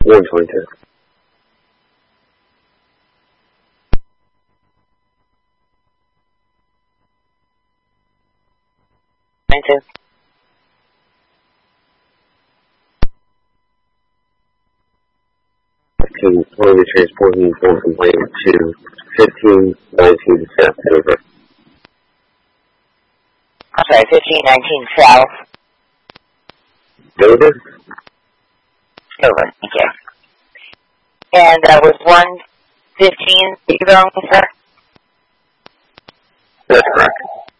122. Can slowly transporting from complaint to 1519 South Dover. I'm sorry, 1519 South Dover? Dover, okay. And that was 115 you're going, sir? That's correct.